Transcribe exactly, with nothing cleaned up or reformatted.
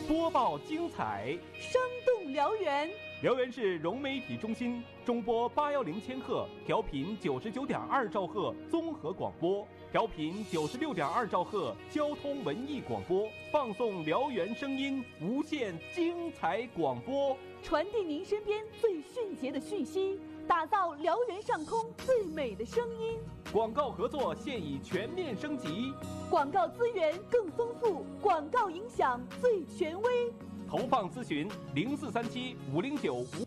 播报精彩， 生动辽源。 辽源市融媒体中心中波八幺零千赫，调频九十九点二兆赫综合广播，调频九十六点二兆赫交通文艺广播，放送辽源声音，无限精彩广播， 传递您身边最迅捷的讯息，打造辽源上空最美的声音。 广告合作现已全面升级， 广告资源更丰富，广告影响最权威。 投放咨询零四三七五零九五